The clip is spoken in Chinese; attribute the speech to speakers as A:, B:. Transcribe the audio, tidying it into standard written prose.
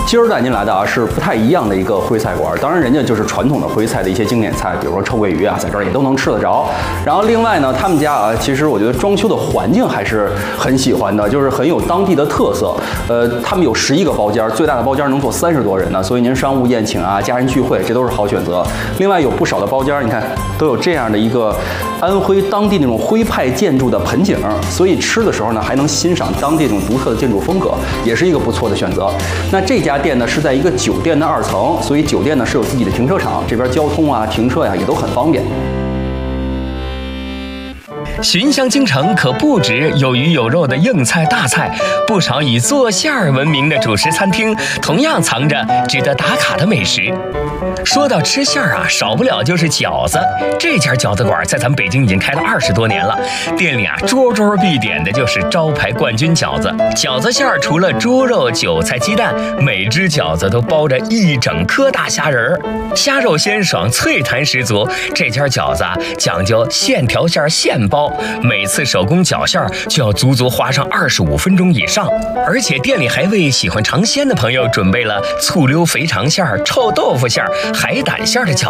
A: 今儿带您来的啊是不太一样的一个徽菜馆，当然人家就是传统的徽菜的一些经典菜，比如说臭鳜鱼啊，在这儿也都能吃得着。然后另外呢，他们家啊，其实我觉得装修的环境还是很喜欢的，就是很有当地的特色。他们有11个包间，最大的包间能坐30多人呢，所以您商务宴请啊、家人聚会，这都是好选择。另外有不少的包间，你看都有这样的一个安徽当地那种徽派建筑的盆景，所以吃的时候呢，还能欣赏当地这种独特的建筑风格，也是一个不错的选择。那这家店呢是在一个酒店的2层，所以酒店呢是有自己的停车场，这边交通啊、停车呀也都很方便。
B: 寻香京城可不止有鱼有肉的硬菜大菜，不少以做馅儿闻名的主食餐厅，同样藏着值得打卡的美食。说到吃馅儿啊，少不了就是饺子。这家饺子馆在咱们北京已经开了20多年了，店里啊桌桌必点的就是招牌冠军饺子。饺子馅儿除了猪肉、韭菜、鸡蛋，每只饺子都包着一整颗大虾仁儿，虾肉鲜爽，脆弹十足。这家饺子啊讲究线条馅儿现包，每次手工绞馅儿就要足足花上25分钟以上，而且店里还为喜欢尝鲜的朋友准备了醋溜肥肠馅儿、臭豆腐馅儿、海胆馅儿的饺子。